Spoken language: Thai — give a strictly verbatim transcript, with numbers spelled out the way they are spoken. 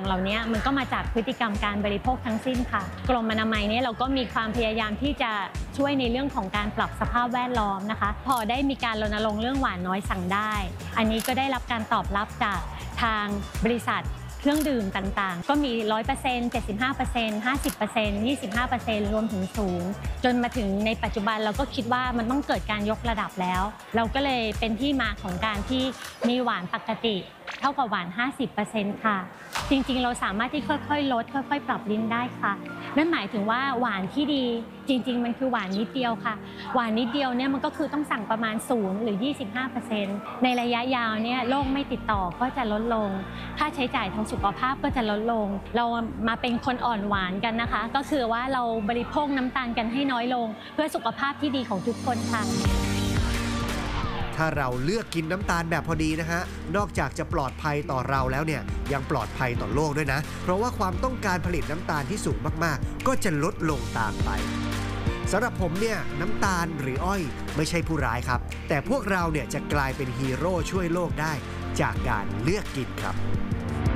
เหล่านี้มันก็มาจากพฤติกรรมการบริโภคทั้งสิ้นค่ะกรมอนามัยเนี่ยเราก็มีความพยายามที่จะช่วยในเรื่องของการปรับสภาพแวดล้อมนะคะพอได้มีการรณรงค์เรื่องหวานน้อยสั่งได้อันนี้ก็ได้รับการตอบรับจากทางบริษัทเครื่องดื่มต่างๆก็มี ร้อยเปอร์เซ็นต์ เจ็ดสิบห้าเปอร์เซ็นต์ ห้าสิบเปอร์เซ็นต์ ยี่สิบห้าเปอร์เซ็นต์ รวมถึงสูงจนมาถึงในปัจจุบันเราก็คิดว่ามันต้องเกิดการยกระดับแล้วเราก็เลยเป็นที่มาของการที่มีหวานปกติเท่ากับหวาน ห้าสิบเปอร์เซ็นต์ ค่ะจริงๆเราสามารถที่ค่อยๆลดค่อยๆปรับลิ้นได้ค่ะนั่นหมายถึงว่าหวานที่ดีจริงๆมันคือหวานนิดเดียวค่ะหวานนิดเดียวเนี่ยมันก็คือต้องสั่งประมาณศูนย์หรือ ยี่สิบห้าเปอร์เซ็นต์ ในระยะยาวเนี่ยโรคไม่ติดต่อก็จะลดลงค่าใช้จ่ายทางสุขภาพก็จะลดลงเรามาเป็นคนอ่อนหวานกันนะคะก็คือว่าเราบริโภคน้ำตาลกันให้น้อยลงเพื่อสุขภาพที่ดีของทุกคนค่ะถ้าเราเลือกกินน้ำตาลแบบพอดีนะฮะนอกจากจะปลอดภัยต่อเราแล้วเนี่ยยังปลอดภัยต่อโลกด้วยนะเพราะว่าความต้องการผลิตน้ำตาลที่สูงมากๆก็จะลดลงตามไปสำหรับผมเนี่ยน้ำตาลหรืออ้อยไม่ใช่ผู้ร้ายครับแต่พวกเราเนี่ยจะกลายเป็นฮีโร่ช่วยโลกได้จากการเลือกกินครับ